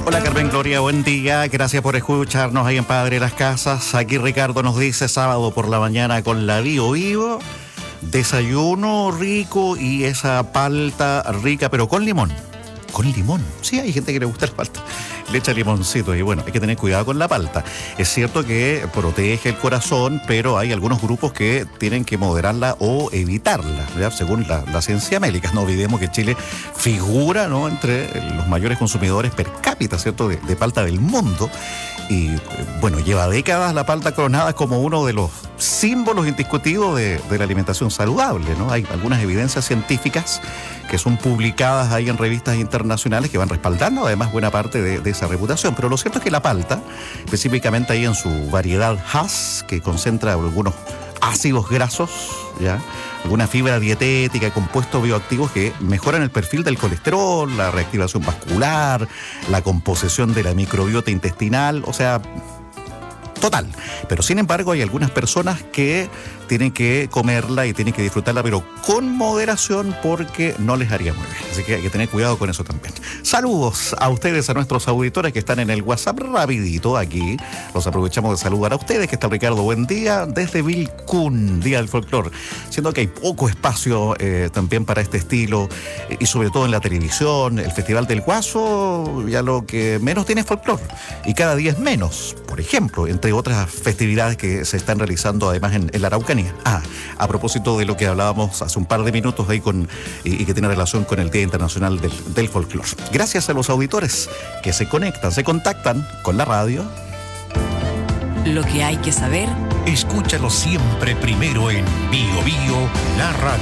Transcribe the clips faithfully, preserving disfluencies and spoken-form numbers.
Hola Carmen Gloria, buen día, gracias por escucharnos ahí en Padre Las Casas. Aquí Ricardo nos dice sábado por la mañana con la Bio Vivo, desayuno rico y esa palta rica, pero con limón. Con limón, sí, hay gente que le gusta la palta, le echa limoncito y bueno, hay que tener cuidado con la palta. Es cierto que protege el corazón, pero hay algunos grupos que tienen que moderarla o evitarla, ¿verdad? Según la, la ciencia médica. No olvidemos que Chile figura, ¿no?, entre los mayores consumidores per cápita, ¿cierto?, de, de palta del mundo. Y bueno, lleva décadas la palta coronada como uno de los símbolos indiscutidos de, de la alimentación saludable, ¿no? Hay algunas evidencias científicas que son publicadas ahí en revistas internacionales que van respaldando además buena parte de, de esa reputación. Pero lo cierto es que la palta, específicamente ahí en su variedad Hass, que concentra algunos ácidos grasos, ¿ya?, alguna fibra dietética, compuestos bioactivos que mejoran el perfil del colesterol, la reactivación vascular, la composición de la microbiota intestinal, o sea, total. Pero sin embargo hay algunas personas que tienen que comerla y tienen que disfrutarla, pero con moderación, porque no les haría muy bien. Así que hay que tener cuidado con eso también. Saludos a ustedes, a nuestros auditores que están en el WhatsApp rapidito aquí. Los aprovechamos de saludar a ustedes, que está Ricardo, buen día, desde Vilcún, Día del Folclor. Siendo que hay poco espacio eh, también para este estilo, eh, y sobre todo en la televisión, el Festival del Guaso, ya lo que menos tiene es folclor. Y cada día es menos, por ejemplo, entre otras festividades que se están realizando además en, en la Araucanía. Ah, a propósito de lo que hablábamos hace un par de minutos ahí con, y, y que tiene relación con el Día Internacional del, del Folclor. Gracias a los auditores que se conectan, se contactan con la radio. Lo que hay que saber, escúchalo siempre primero en Bio Bio, la radio.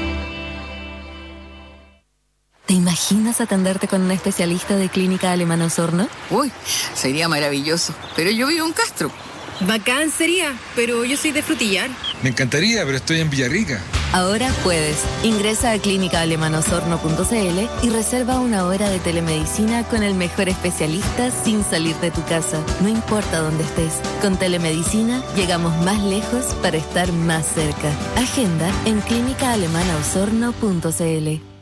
¿Te imaginas atenderte con un especialista de Clínica Alemana Osorno? Uy, sería maravilloso, pero yo vivo en Castro. Bacán sería, pero yo soy de Frutillar. Me encantaría, pero estoy en Villarrica. Ahora puedes. Ingresa a clínica alemana osorno punto c l y reserva una hora de telemedicina con el mejor especialista sin salir de tu casa. No importa dónde estés. Con telemedicina llegamos más lejos para estar más cerca. Agenda en clínica alemana osorno punto c l.